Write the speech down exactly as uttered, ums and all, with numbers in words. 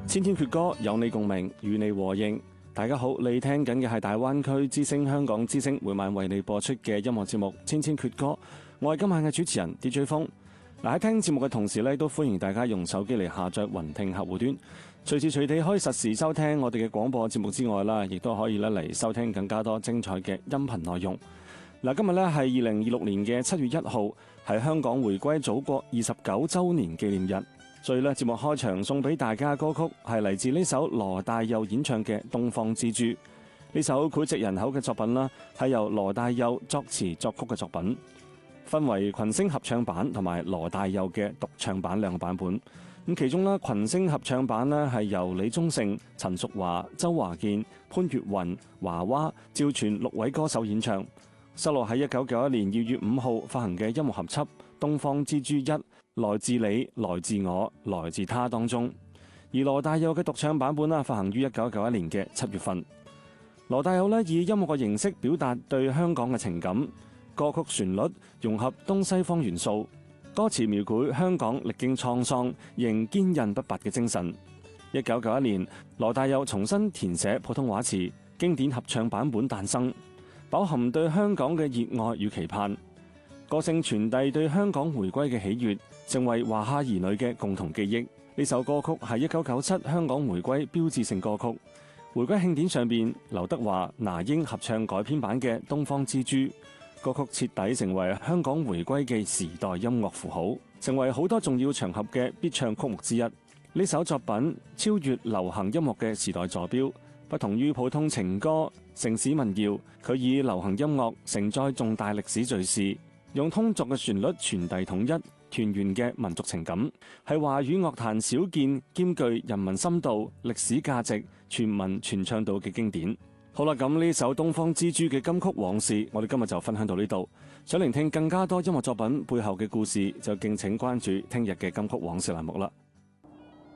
千千闕歌，有你共鳴，與你和應。大家好，你聽緊嘅係大灣區之聲香港之聲每晚為你播出嘅音樂節目《千千闕歌》，我係今晚嘅主持人 D J 風。嗱，喺聽節目嘅同時咧，都歡迎大家用手機嚟下載雲聽客戶端，隨時隨地可以實時收聽我哋嘅廣播節目之外啦，亦都可以咧嚟收聽更加多精彩嘅音頻內容。嗱，今日咧係二零二六年嘅七月一號，係香港回歸祖國二十九週年紀念日。所以咧，節目開場送俾大家嘅歌曲係嚟自呢首羅大佑演唱嘅《東方之珠》。呢首膾炙人口嘅作品啦，係由羅大佑作詞作曲嘅作品，分為群星合唱版同埋羅大佑嘅獨唱版兩個版本。咁其中咧，群星合唱版咧係由李宗盛、陳淑華、周華健、潘越雲、華娃、趙傳六位歌手演唱，收錄喺一九九一年二月五號發行嘅音樂合輯《東方之珠一》。來自你，來自我，來自他當中。而羅大佑嘅獨唱版本啦，發行於一九九一年嘅七月份。羅大佑咧以音樂嘅形式表達對香港嘅情感，歌曲旋律融合東西方元素，歌詞描繪香港歷經滄桑仍堅韌不拔嘅精神。一九九一年，羅大佑重新填寫普通話詞，經典合唱版本誕生，飽含對香港嘅熱愛與期盼。歌聲傳遞對香港回歸嘅喜悅，成為華夏兒女嘅共同記憶。呢首歌曲係一九九七香港回歸標誌性歌曲。回歸慶典上邊，劉德華、那英合唱改編版嘅《東方之珠》，歌曲徹底成為香港回歸嘅時代音樂符號，成為好多重要場合嘅必唱曲目之一。呢首作品超越流行音樂嘅時代坐標，不同於普通情歌、城市民謠，佢以流行音樂承載重大歷史敘事，用通俗嘅旋律傳遞統一團圓嘅民族情感，係華語樂壇少見兼具人民深度、歷史價值、全民傳唱度嘅經典。好啦，咁呢首《東方之珠》嘅金曲往事，我哋今日就分享到呢度。想聆聽更加多音樂作品背後嘅故事，就敬請關注聽日嘅金曲往事欄目啦。